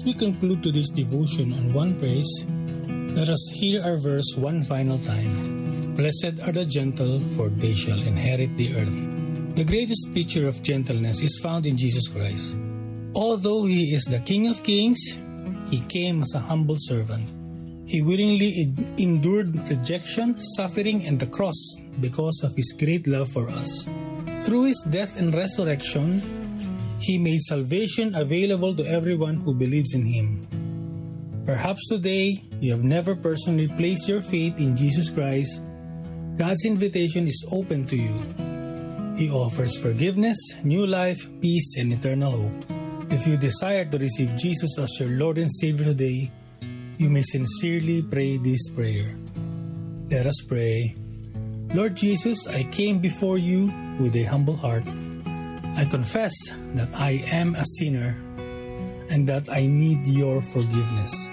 we conclude today's devotion on one praise, let us hear our verse one final time. Blessed are the gentle, for they shall inherit the earth. The greatest picture of gentleness is found in Jesus Christ. Although He is the King of Kings, He came as a humble servant. He willingly endured rejection, suffering, and the cross because of His great love for us. Through His death and resurrection, He made salvation available to everyone who believes in Him. Perhaps today, you have never personally placed your faith in Jesus Christ. God's invitation is open to you. He offers forgiveness, new life, peace, and eternal hope. If you desire to receive Jesus as your Lord and Savior today, you may sincerely pray this prayer. Let us pray. Lord Jesus, I came before you with a humble heart. I confess that I am a sinner and that I need your forgiveness.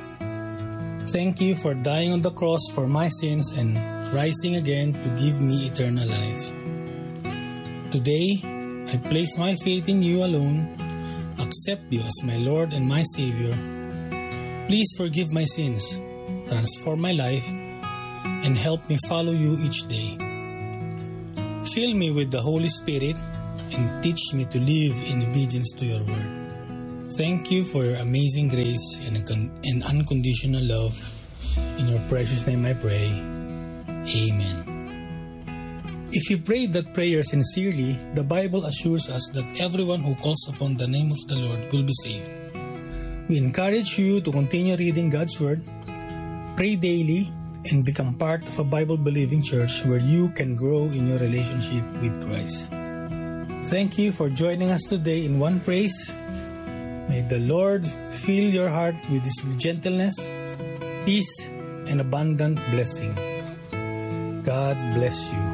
Thank you for dying on the cross for my sins and rising again to give me eternal life. Today, I place my faith in you alone, accept you as my Lord and my Savior. Please forgive my sins, transform my life, and help me follow you each day. Fill me with the Holy Spirit and teach me to live in obedience to your word. Thank you for your amazing grace and unconditional love. In your precious name I pray. Amen. If you prayed that prayer sincerely, the Bible assures us that everyone who calls upon the name of the Lord will be saved. We encourage you to continue reading God's Word, pray daily, and become part of a Bible-believing church where you can grow in your relationship with Christ. Thank you for joining us today in One Praise. May the Lord fill your heart with His gentleness, peace, and abundant blessing. God bless you.